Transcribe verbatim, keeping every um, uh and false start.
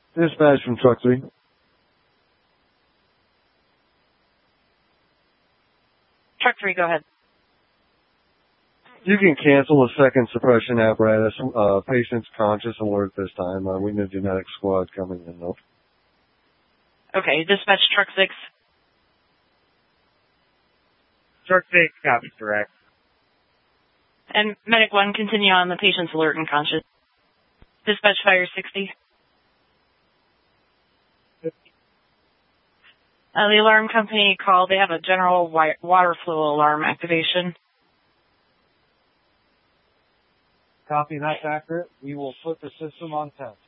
Dispatch from Truck three. Truck three, go ahead. You can cancel the second suppression apparatus. Uh, patient's conscious alert this time. Uh, we need a genetic squad coming in, though. Okay, dispatch Truck six. Truck six, copy, direct. And Medic one, continue on the patient's alert and conscious. Dispatch Fire sixty. Uh, the alarm company called. They have a general wi water flow alarm activation. Copy, that's accurate. We will put the system on test.